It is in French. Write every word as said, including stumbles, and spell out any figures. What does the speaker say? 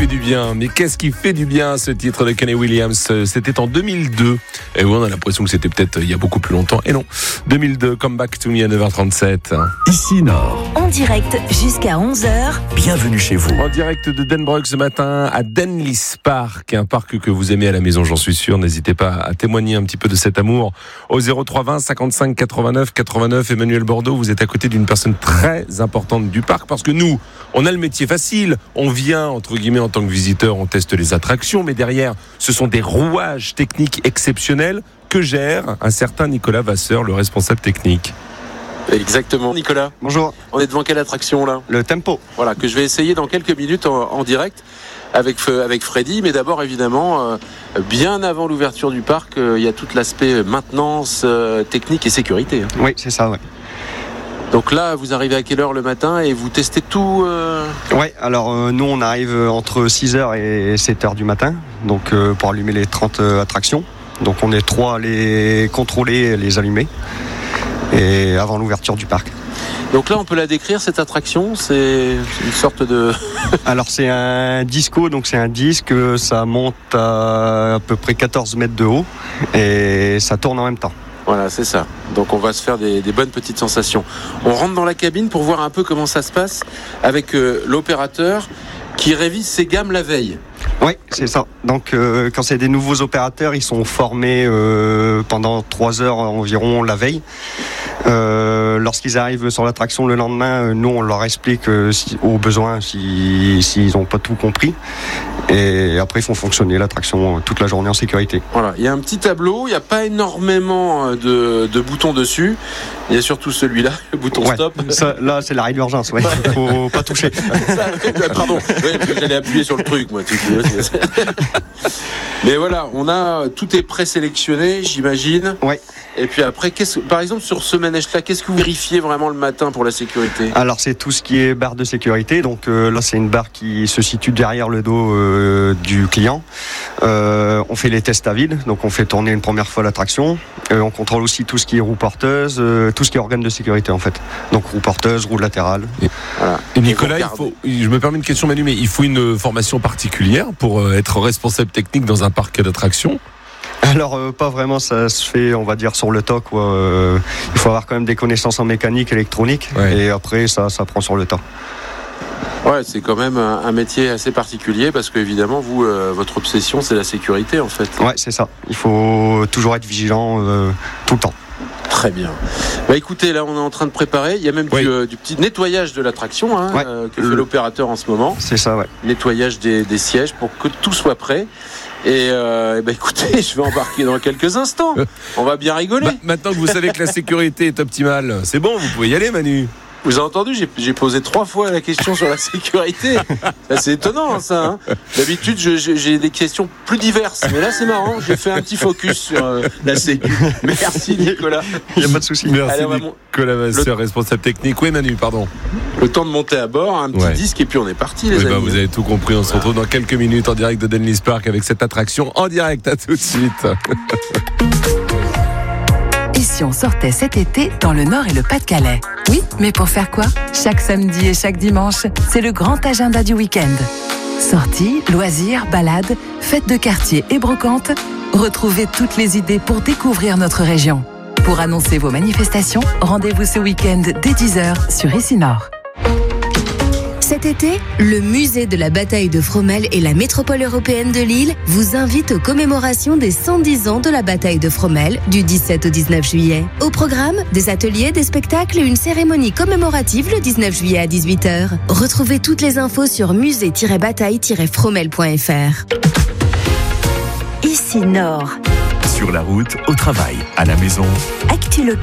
fait du bien. Mais qu'est-ce qui fait du bien, ce titre de Kenny Williams? C'était en deux mille deux. Et oui, on a l'impression que c'était peut-être il y a beaucoup plus longtemps. Et non, deux mille deux, Come Back to Me à neuf heures trente-sept. Ici Nord. En direct jusqu'à onze heures. Bienvenue chez vous. En direct de Denbrook ce matin à Denlis Park, un parc que vous aimez à la maison, j'en suis sûr. N'hésitez pas à témoigner un petit peu de cet amour au zéro trois vingt cinquante-cinq quatre-vingt-neuf quatre-vingt-neuf. Emmanuel Bordeaux, vous êtes à côté d'une personne très importante du parc parce que nous, on a le métier facile. On vient, entre guillemets, en tant que visiteur, on teste les attractions, mais derrière, ce sont des rouages techniques exceptionnels que gère un certain Nicolas Vasseur, le responsable technique. Exactement, Nicolas. Bonjour. On est devant quelle attraction là ? Le tempo. Voilà, que je vais essayer dans quelques minutes en, en direct avec, avec Freddy. Mais d'abord, évidemment, euh, bien avant l'ouverture du parc, euh, il y a tout l'aspect maintenance, euh, technique et sécurité. Hein. Oui, c'est ça, ouais. Donc là, vous arrivez à quelle heure le matin et vous testez tout euh... Oui, alors euh, nous, on arrive entre six heures et sept heures du matin, donc euh, pour allumer les trente euh, attractions. Donc on est trois à les contrôler et les allumer, et avant l'ouverture du parc. Donc là, on peut la décrire, cette attraction, c'est une sorte de... Alors c'est un disco, donc c'est un disque, ça monte à à peu près quatorze mètres de haut, et ça tourne en même temps. Voilà, c'est ça. Donc on va se faire des, des bonnes petites sensations. On rentre dans la cabine pour voir un peu comment ça se passe avec euh, l'opérateur qui révise ses gammes la veille. Oui, c'est ça. Donc euh, quand c'est des nouveaux opérateurs, ils sont formés euh, pendant trois heures environ la veille. Euh, lorsqu'ils arrivent sur l'attraction le lendemain, euh, nous on leur explique euh, si, au besoin si, s'ils n'ont pas tout compris. Et après ils font fonctionner l'attraction toute la journée en sécurité. Voilà, il y a un petit tableau, il n'y a pas énormément de, de boutons dessus. Il y a surtout celui-là, le bouton ouais, stop. Ça, là c'est l'arrêt d'urgence, ouais. Faut pas toucher. Ça, pardon, ouais, j'allais appuyer sur le truc moi. Tu sais. Mais voilà, on a tout est présélectionné, j'imagine. Ouais. Et puis après, qu'est-ce, par exemple sur ce manège-là, qu'est-ce que vous vérifiez vraiment le matin pour la sécurité ? Alors c'est tout ce qui est barre de sécurité. Donc euh, là c'est une barre qui se situe derrière le dos euh, du client. Euh, on fait les tests à vide, donc on fait tourner une première fois l'attraction. Euh, on contrôle aussi tout ce qui est roue porteuse, euh, tout ce qui est organe de sécurité en fait. Donc roue porteuse, roue latérale. Et, voilà. Et Nicolas, il faut, je me permets une question Manu, mais il faut une formation particulière pour être responsable technique dans un parc d'attractions ? Alors euh, pas vraiment, ça se fait on va dire sur le tas quoi. Euh, il faut avoir quand même des connaissances en mécanique, électronique, ouais. Et après ça, ça prend sur le tas. Ouais, c'est quand même un, un métier assez particulier parce que évidemment vous, euh, votre obsession c'est la sécurité en fait. Ouais, c'est ça. Il faut toujours être vigilant euh, tout le temps. Très bien. Bah écoutez, là on est en train de préparer. Il y a même oui. du, euh, du petit nettoyage de l'attraction hein, ouais. euh, que fait l'opérateur en ce moment. C'est ça, ouais. Nettoyage des, des sièges pour que tout soit prêt. Et, euh, et ben écoutez, je vais embarquer dans quelques instants. On va bien rigoler. Bah, maintenant que vous savez que la sécurité est optimale, c'est bon, vous pouvez y aller, Manu. Vous avez entendu, j'ai, j'ai posé trois fois la question sur la sécurité. Ça, c'est étonnant, ça. Hein. D'habitude, je, je, j'ai des questions plus diverses. Mais là, c'est marrant. J'ai fait un petit focus sur euh, la sécu. Merci, Nicolas. Il n'y a pas de souci. Merci, Allez, Nicolas Vasseur, le... responsable technique. Oui, Manu, pardon. Le temps de monter à bord, un petit ouais. disque, et puis on est parti, les oui, amis. Bah, vous avez tout compris. On se retrouve dans quelques minutes en direct de Denlis Park avec cette attraction en direct. À tout de suite. Et si on sortait cet été dans le Nord et le Pas-de-Calais ? Oui, mais pour faire quoi ? Chaque samedi et chaque dimanche, c'est le grand agenda du week-end. Sorties, loisirs, balades, fêtes de quartier et brocantes. Retrouvez toutes les idées pour découvrir notre région. Pour annoncer vos manifestations, rendez-vous ce week-end dès dix heures sur Ici Nord. Cet été, le musée de la bataille de Fromelles et la métropole européenne de Lille vous invitent aux commémorations des cent dix ans de la bataille de Fromelles du dix-sept au dix-neuf juillet. Au programme, des ateliers, des spectacles et une cérémonie commémorative le dix-neuf juillet à dix-huit heures. Retrouvez toutes les infos sur musée tiret bataille tiret fromelles point f r. Ici Nord. Sur la route, au travail, à la maison. Actu